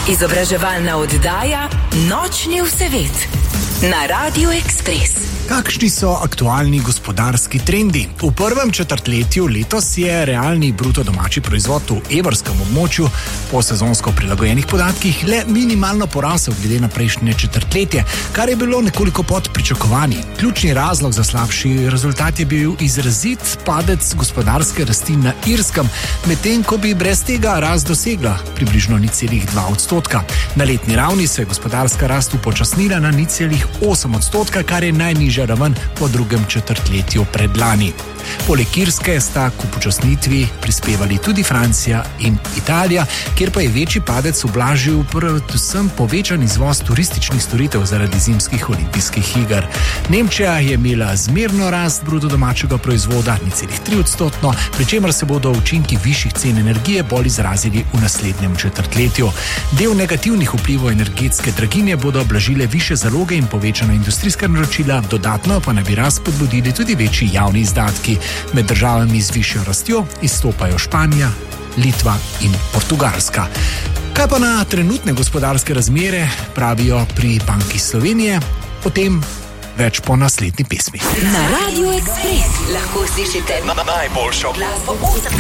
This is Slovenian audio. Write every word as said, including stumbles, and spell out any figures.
Izobraževalna oddaja Nočni vsevet na Radiu Ekspres. Kakšni so aktualni gospodarski trendi? V prvem četrtletju letos je realni bruto domači proizvod v evrskem območju po sezonsko prilagojenih podatkih le minimalno porasel glede na prejšnje četrtletje, kar je bilo nekoliko pod pričakovanji. Ključni razlog za slabši rezultat je bil izrazit padec gospodarske rasti na Irskem, medtem ko bi brez tega rast dosegla približno nič celih dva odstotka. Na letni ravni se je gospodarska rast upočasnila na nič celih osem odstotka, kar je najnižja raven po drugem četrtletju predlani. Poleg Irske sta k upočasnitvi prispevali tudi Francija in Italija, kjer pa je večji padec ublažil predvsem povečan izvoz turističnih storitev zaradi zimskih olimpijskih iger. Nemčija je imela zmerno rast bruto domačega proizvoda, nič celih tri odstotno, pri čemer se bodo učinki višjih cen energije bolj izrazili v naslednjem četrtletju. Del negativnih vplivov energetske draginje bodo blažile višje zaloge in povečana industrijska naročila, dodatno pa naj bi rast spodbudili tudi večji javni izdatki. Med državami z višjo rastjo izstopajo Španija, Litva in Portugalska. Kaj pa na trenutne gospodarske razmere pravijo pri Banki Slovenije? O tem več po naslednji pesmi. Na Radiu Ekspres lahko slišite najboljšo glasbo